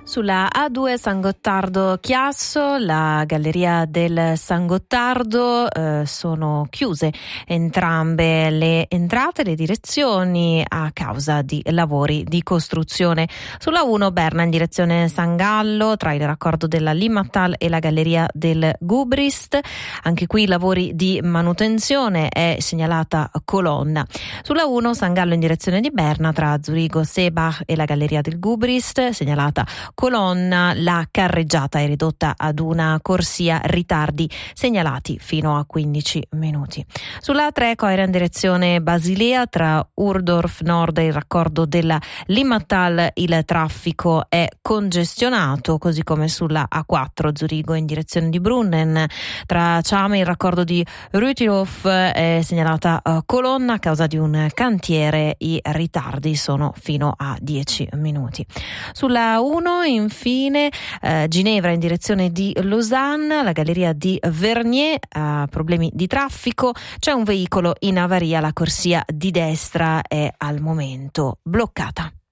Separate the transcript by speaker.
Speaker 1: Sulla A2 San Gottardo-Chiasso, la galleria del San Gottardo, sono chiuse entrambe le entrate e le direzioni a causa di lavori di costruzione. Sulla 1 Berna in direzione San Gallo, tra il raccordo della Limmattal e la galleria del Gubrist. Anche qui lavori di manutenzione, è segnalata colonna. Sulla 1 San Gallo in direzione di Berna, tra Zurigo Seebach e la galleria del Gubrist, segnalata colonna. La carreggiata è ridotta ad una corsia, ritardi segnalati fino a 15 minuti. Sulla A3 Coira in direzione Basilea, tra Urdorf Nord e il raccordo della Limmattal, il traffico è congestionato, così come sulla A4 Zurigo in direzione di Brunnen, tra Ciame e il raccordo di Rütihof è segnalata colonna a causa di un cantiere. I ritardi sono fino a 10 minuti. Sulla 1 infine Ginevra in direzione di Lausanne, la galleria di Vernier ha problemi di traffico, c'è un veicolo in avaria, la corsia di destra è al momento bloccata.